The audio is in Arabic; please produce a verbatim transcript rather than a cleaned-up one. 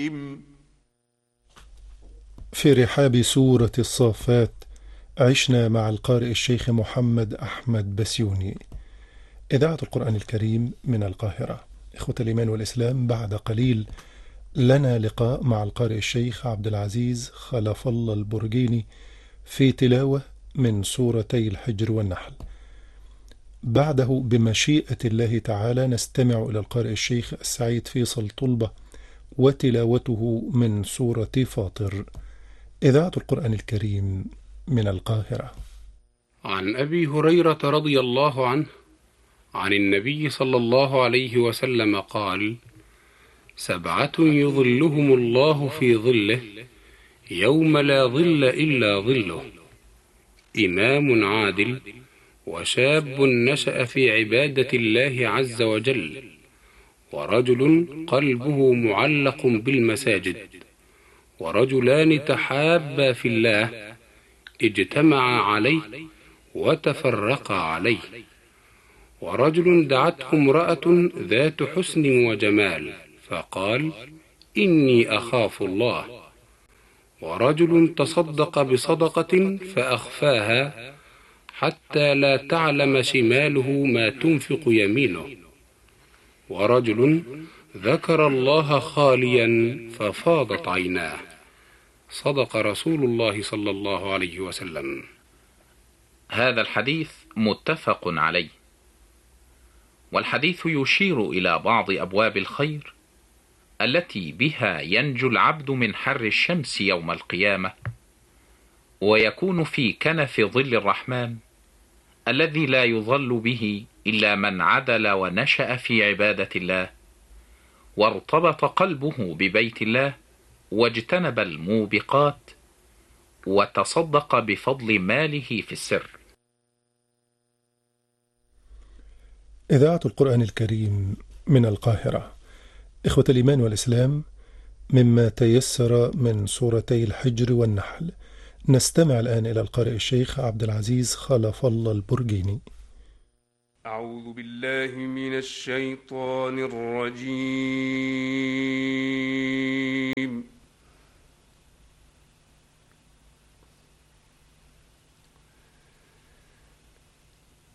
في رحاب سورة الصافات عشنا مع القارئ الشيخ محمد أحمد بسيوني. إذاعة القرآن الكريم من القاهرة. إخوة الإيمان والإسلام، بعد قليل لنا لقاء مع القارئ الشيخ عبد العزيز خلف الله البرجيني في تلاوة من سورتي الحجر والنحل. بعده بمشيئة الله تعالى نستمع إلى القارئ الشيخ السعيد فيصل طلبة وتلاوته من سورة فاطر. إذاعة القرآن الكريم من القاهرة. عن أبي هريرة رضي الله عنه عن النبي صلى الله عليه وسلم قال: سبعة يظلهم الله في ظله يوم لا ظل إلا ظله: إمام عادل، وشاب نشأ في عبادة الله عز وجل، ورجل قلبه معلق بالمساجد، ورجلان تحابا في الله اجتمعا عليه وتفرقا عليه، ورجل دعته امرأة ذات حسن وجمال فقال: إني أخاف الله، ورجل تصدق بصدقة فأخفاها حتى لا تعلم شماله ما تنفق يمينه، ورجل ذكر الله خاليا ففاضت عيناه. صدق رسول الله صلى الله عليه وسلم. هذا الحديث متفق عليه، والحديث يشير إلى بعض أبواب الخير التي بها ينجو العبد من حر الشمس يوم القيامة، ويكون في كنف ظل الرحمن الذي لا يظل به إلا من عدل ونشأ في عبادة الله، وارتبط قلبه ببيت الله، واجتنب الموبقات، وتصدق بفضل ماله في السر. إذاعة القرآن الكريم من القاهرة. إخوة الإيمان والإسلام، مما تيسر من سورتي الحجر والنحل نستمع الآن إلى القارئ الشيخ عبد العزيز خلف الله البرجيني. أعوذ بالله من الشيطان الرجيم.